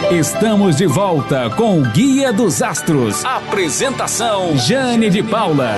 Estamos de volta com o Guia dos Astros. Apresentação Jane de Paula.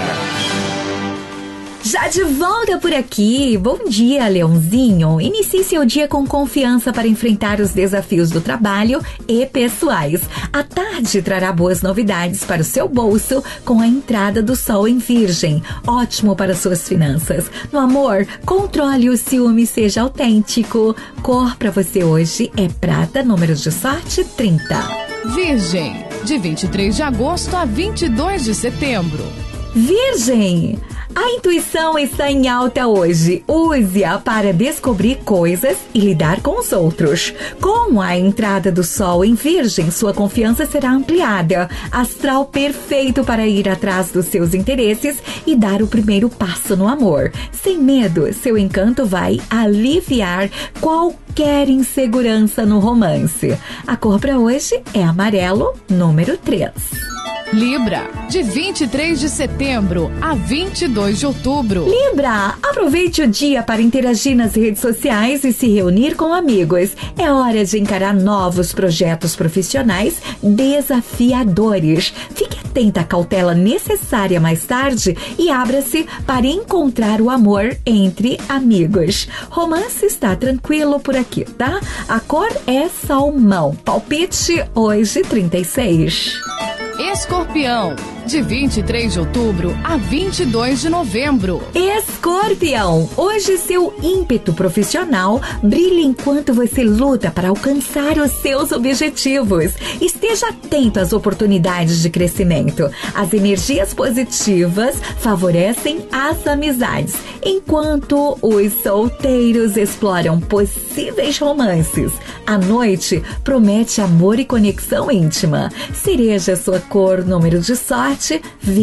Já de volta por aqui. Bom dia, Leãozinho. Inicie seu dia com confiança para enfrentar os desafios do trabalho e pessoais. A tarde trará boas novidades para o seu bolso com a entrada do Sol em Virgem. Ótimo para suas finanças. No amor, controle o ciúme e seja autêntico. Cor para você hoje é prata, número de sorte 30. Virgem, de 23 de agosto a 22 de setembro. Virgem, a intuição está em alta hoje. Use-a para descobrir coisas e lidar com os outros. Com a entrada do Sol em Virgem, sua confiança será ampliada. Astral perfeito para ir atrás dos seus interesses e dar o primeiro passo no amor. Sem medo, seu encanto vai aliviar qualquer insegurança no romance. A cor para hoje é amarelo, número 3. Libra, de 23 de setembro a 22 de outubro. Libra, aproveite o dia para interagir nas redes sociais e se reunir com amigos. É hora de encarar novos projetos profissionais desafiadores. Fique atenta à cautela necessária mais tarde e abra-se para encontrar o amor entre amigos. Romance está tranquilo por aqui, tá? A cor é salmão. Palpite hoje 36. Escorpião, de 23 de outubro a 22 de novembro. Escorpião, hoje seu ímpeto profissional brilha enquanto você luta para alcançar os seus objetivos. Esteja atento às oportunidades de crescimento. As energias positivas favorecem as amizades, enquanto os solteiros exploram possíveis romances. A noite promete amor e conexão íntima. Cereja sua cor, número de sorte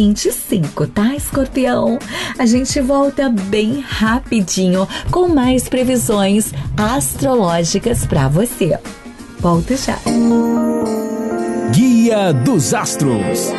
25, tá, Escorpião? A gente volta bem rapidinho com mais previsões astrológicas pra você. Volto já. Guia dos Astros.